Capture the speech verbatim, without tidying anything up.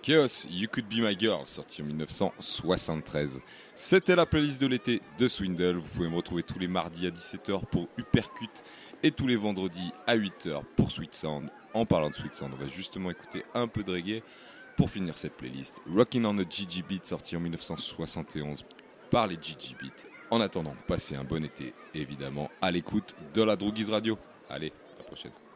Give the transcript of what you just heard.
Chaos, You Could Be My Girl, sorti en dix-neuf cent soixante-treize. C'était la playlist de l'été de Swindle. Vous pouvez me retrouver tous les mardis à dix-sept heures pour Uppercut et tous les vendredis à huit heures pour Sweet Sound. En parlant de Sweet Sound, on va justement écouter un peu de reggae pour finir cette playlist. Rockin' on a G G Beat, sorti en dix-neuf cent soixante et onze par les G G Beat. En attendant, passez un bon été, évidemment, à l'écoute de la Droogies Radio. Allez, à la prochaine.